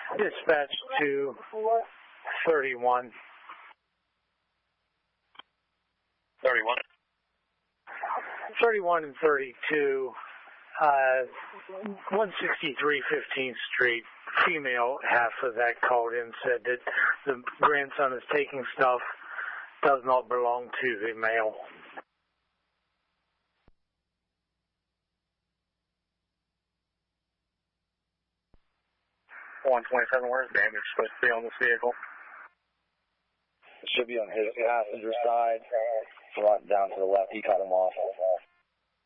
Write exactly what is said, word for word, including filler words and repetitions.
Dispatch to thirty-one. thirty-one. thirty-one and thirty-two, uh, one sixty-three fifteenth Street, female half of that called in, said that the grandson is taking stuff, does not belong to the male. one twenty-seven, where's damage supposed to be on this vehicle? It should be on his passenger side, right down to the left. He cut him off.